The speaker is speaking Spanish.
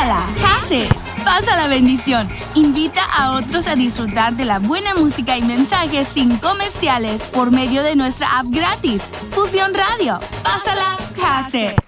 Pásala, Case. Pasa la bendición. Invita a otros a disfrutar de la buena música y mensajes sin comerciales por medio de nuestra app gratis, Fusión Radio. Pásala, Case.